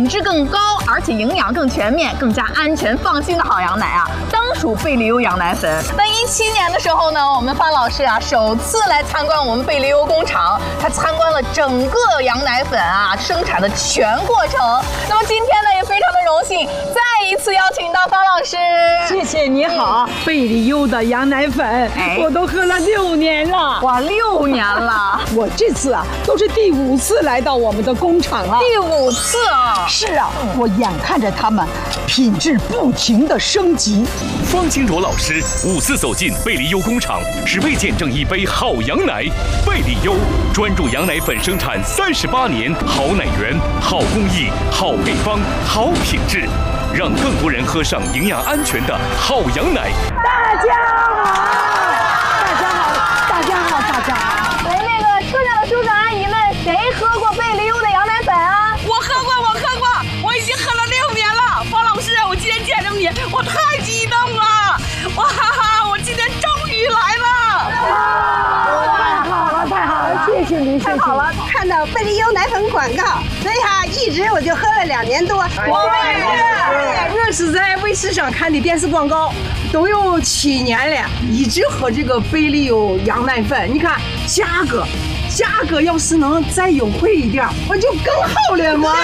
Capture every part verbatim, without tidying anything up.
品质更高，而且营养更全面、更加安全放心的好羊奶啊，当属贝利优羊奶粉。那一七年的时候呢，我们方老师啊首次来参观我们贝利优工厂，他参观了整个羊奶粉啊生产的全过程。那么今天呢，也非常的荣幸，再一次邀请到方老师。 谢谢，你好，贝利优的羊奶粉，哎、我都喝了六年了。 哇，六年了！ 我这次啊，都是第五次来到我们的工厂了。 第五次啊！ 是啊，我眼看着他们品质不停的升级。 方清卓老师五次走进贝利优工厂，是为见证一杯好羊奶。贝利优专注羊奶粉生产三十八年，好奶源、好工艺、好配方、好品质，让更多人喝上营养安全的好羊奶。 大家好，大家好，大家好，大家好。 哎，那个车上的叔叔阿姨们，谁喝过贝利优的羊奶粉啊？ 我喝过，我喝过，我已经喝了六年了。方老师，我今天见着你，我太激动了！哇哈哈，我今天终于来了！ 太好了，太好了，谢谢您， 太好了！看到贝利优奶粉广告，所以哈，一直我就喝了两年多。 我也是，我是在卫视上看的电视广告，都有七年了，一直喝这个贝利优羊奶粉。你看价格，价格要是能再优惠一点，我就更好了嘛。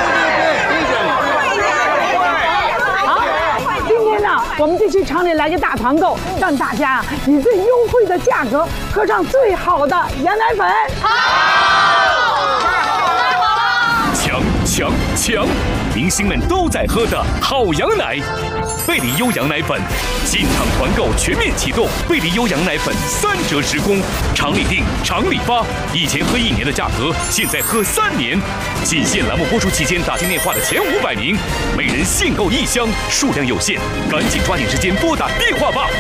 我们这期厂里来个大团购，让大家以最优惠的价格喝上最好的羊奶粉。 好，强强强！明星们都在喝的好羊奶，贝利优羊奶粉，进厂团购全面启动，贝利优羊奶粉三折直供，厂里订，厂里发。以前喝一年的价格，现在喝三年。仅限栏目播出期间打进电话的前五百名，每人限购一箱，数量有限，赶紧抓紧时间拨打电话吧。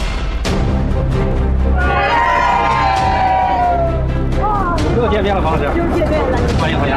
又见面了，方老师。又见面了，欢迎欢迎。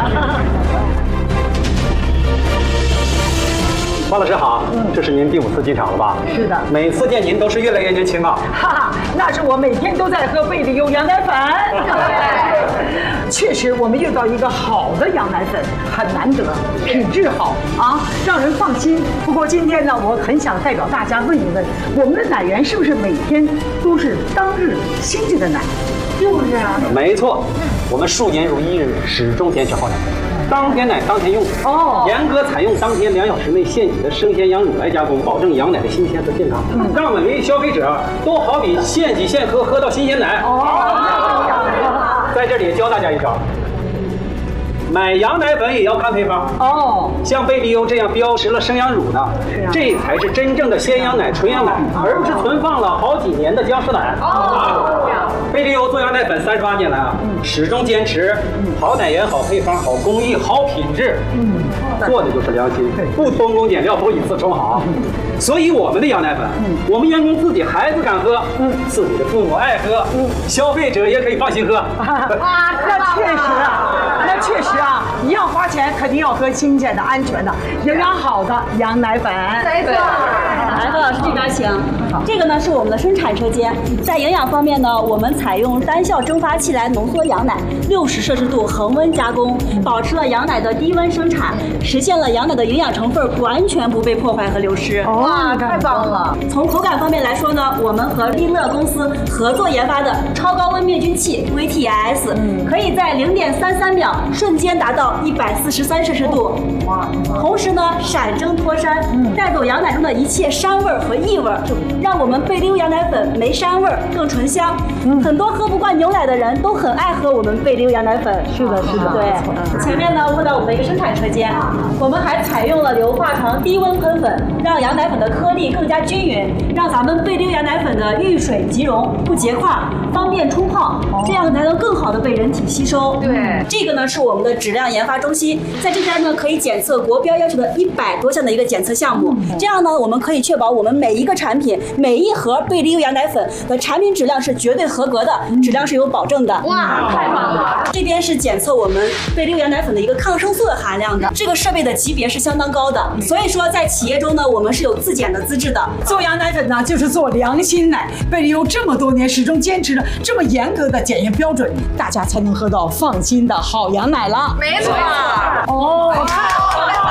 方老师好，这是您第五次进厂了吧？ 是的， 每次见您都是越来越年轻啊！ 哈哈，那是我每天都在喝贝利优羊奶粉。确实，我们遇到一个好的羊奶粉很难得，品质好啊，让人放心。不过今天呢，我很想代表大家问一问，我们的奶源是不是每天都是当日新鲜的奶？是不是啊？ 没错，我们数年如一日，始终坚持好奶。当天奶当天用哦，严格采用当天两小时内现挤的生鲜羊乳来加工，保证羊奶的新鲜和健康，嗯、让每位消费者都好比现挤现喝，喝到新鲜奶。哦，在这里教大家一招，买羊奶粉也要看配方哦。像贝利优这样标识了生羊乳的，啊、这才是真正的鲜羊奶、纯羊奶，而不是存放了好几年的僵尸奶。哦。贝利优做羊奶粉三十八年来啊，嗯、始终坚持好奶源、好配方、好工艺、好品质，嗯，做的就是良心，不偷工减料，不以次充好。所以我们的羊奶粉，嗯、我们员工自己孩子敢喝，嗯，自己的父母爱喝，嗯，消费者也可以放心喝。 啊，那确实啊，那确实啊，一样花钱，肯定要喝新鲜的、安全的、营养好的羊奶粉。 没错。来，何老师这边请。这个呢是我们的生产车间，在营养方面呢，我们采用单效蒸发器来浓缩羊奶，六十摄氏度恒温加工，保持了羊奶的低温生产，实现了羊奶的营养成分完全不被破坏和流失。 哇，太棒了！ 从口感方面来说呢，我们和利乐公司合作研发的超高温灭菌器 V T S，、嗯、可以在零点三三秒瞬间达到一百四十三摄氏度。哇！同时呢，闪蒸脱膻，嗯、带走羊奶中的一切膻味和异味，让我们贝利优羊奶粉没膻味，更醇香。嗯、很多喝不惯牛奶的人都很爱喝我们贝利优羊奶粉。 是的，是的。 对，嗯、前面呢问到我们的一个生产车间，我们还采用了硫化床低温喷粉，让羊奶粉的颗粒更加均匀，让咱们贝利优羊奶粉的遇水即溶，不结块，方便冲泡，哦、这样才能更好的被人体吸收。 对， 这个呢是我们的质量研发中心，在这边呢可以检测国标要求的一百多项的一个检测项目，嗯、这样呢我们可以确保我们每一个产品、每一盒贝利优羊奶粉的产品质量是绝对合格的，嗯、质量是有保证的。 哇，太棒了！ 这边是检测我们贝利优羊奶粉的一个抗生素的含量的，这个设备的级别是相当高的，所以说在企业中呢，我们是有自检的资质的。 做羊奶粉呢，就是做良心奶。贝利优这么多年始终坚持着这么严格的检验标准，大家才能喝到放心的好羊奶了。 没错。 哦，太好了。